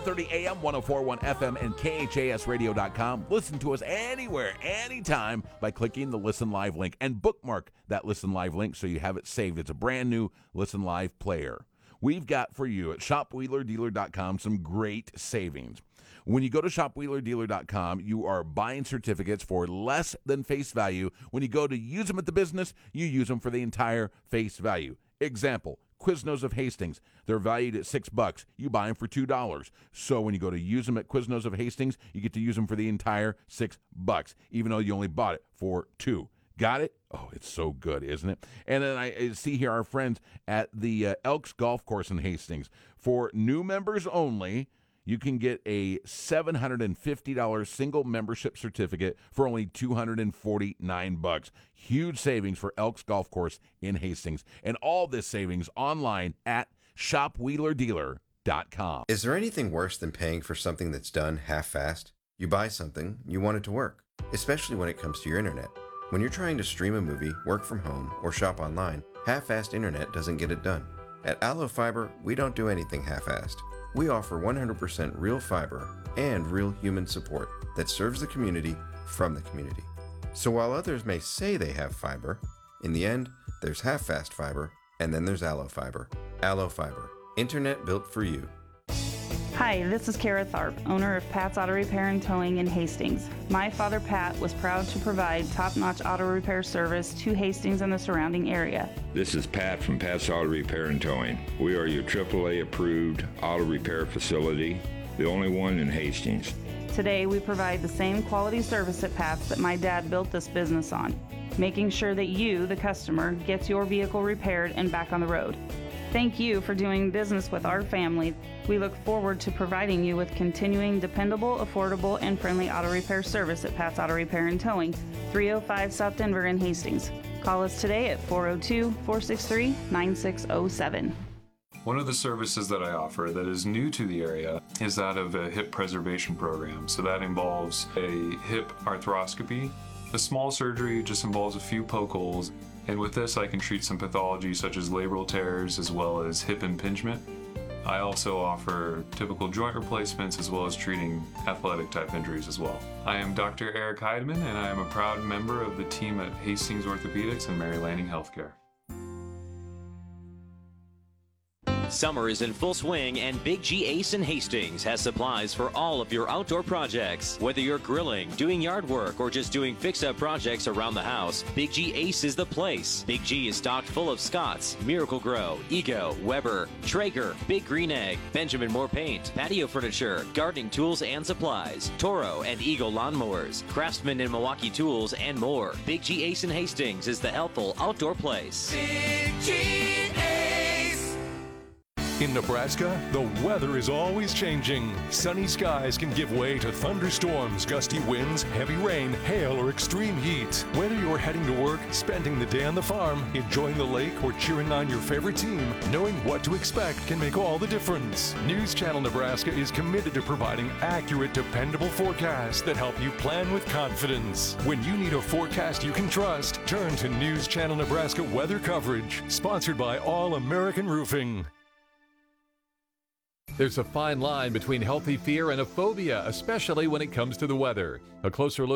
30 a.m., 104.1 FM, and KHASradio.com. Listen to us anywhere, anytime by clicking the Listen Live link and bookmark that Listen Live link so you have it saved. It's a brand new Listen Live player. We've got for you at shopwheelerdealer.com some great savings. When you go to shopwheelerdealer.com, you are buying certificates for less than face value. When you go to use them at the business, you use them for the entire face value. Example, Quiznos of Hastings. They're valued at $6. You buy them for $2. So when you go to use them at Quiznos of Hastings, you get to use them for the entire $6, even though you only bought it for $2. Got it? Oh, it's so good, isn't it? And then I see here our friends at the Elks Golf Course in Hastings. For new members only, you can get a $750 single membership certificate for only $249. Huge savings for Elks Golf Course in Hastings. And all this savings online at shopwheelerdealer.com. Is there anything worse than paying for something that's done half-assed? You buy something, you want it to work, especially when it comes to your internet. When you're trying to stream a movie, work from home, or shop online, half-assed internet doesn't get it done. At Allo Fiber, we don't do anything half-assed. We offer 100% real fiber and real human support that serves the community from the community. So while others may say they have fiber, in the end, there's half-fast fiber, and then there's Allo Fiber. Allo Fiber, internet built for you. Hi, this is Kara Tharp, owner of Pat's Auto Repair and Towing in Hastings. My father, Pat, was proud to provide top-notch auto repair service to Hastings and the surrounding area. This is Pat from Pat's Auto Repair and Towing. We are your AAA-approved auto repair facility, the only one in Hastings. Today, we provide the same quality service at Pat's that my dad built this business on, making sure that you, the customer, gets your vehicle repaired and back on the road. Thank you for doing business with our family. We look forward to providing you with continuing dependable, affordable, and friendly auto repair service at Pat's Auto Repair and Towing, 305 South Denver in Hastings. Call us today at 402-463-9607. One of the services that I offer that is new to the area is that of a hip preservation program. So that involves a hip arthroscopy. The small surgery just involves a few poke holes. And with this, I can treat some pathology such as labral tears as well as hip impingement. I also offer typical joint replacements as well as treating athletic type injuries as well. I am Dr. Eric Heidemann, and I am a proud member of the team at Hastings Orthopedics and Mary Lanning Healthcare. Summer is in full swing, and Big G Ace in Hastings has supplies for all of your outdoor projects. Whether you're grilling, doing yard work, or just doing fix-up projects around the house, Big G Ace is the place. Big G is stocked full of Scotts, Miracle-Gro, Ego, Weber, Traeger, Big Green Egg, Benjamin Moore Paint, patio furniture, gardening tools and supplies, Toro and Eagle lawnmowers, Craftsman and Milwaukee tools, and more. Big G Ace in Hastings is the helpful outdoor place. Big G Ace. In Nebraska, the weather is always changing. Sunny skies can give way to thunderstorms, gusty winds, heavy rain, hail, or extreme heat. Whether you're heading to work, spending the day on the farm, enjoying the lake, or cheering on your favorite team, knowing what to expect can make all the difference. News Channel Nebraska is committed to providing accurate, dependable forecasts that help you plan with confidence. When you need a forecast you can trust, turn to News Channel Nebraska weather coverage, sponsored by All American Roofing. There's a fine line between healthy fear and a phobia, especially when it comes to the weather. A closer look